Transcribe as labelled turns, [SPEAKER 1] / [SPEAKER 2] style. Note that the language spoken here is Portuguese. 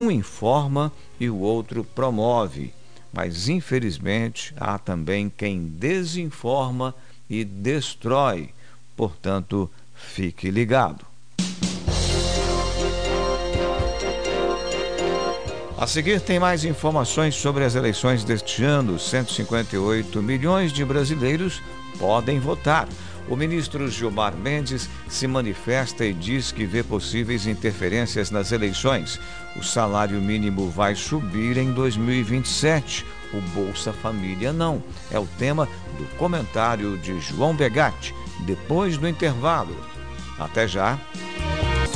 [SPEAKER 1] Um informa e o outro promove, mas infelizmente há também quem desinforma e destrói. Portanto, fique ligado. A seguir tem mais informações sobre as eleições deste ano. 158 milhões de brasileiros podem votar. O ministro Gilmar Mendes se manifesta e diz que vê possíveis interferências nas eleições. O salário mínimo vai subir em 2027. O Bolsa Família não. É o tema do comentário de João Begatti, depois do intervalo. Até já!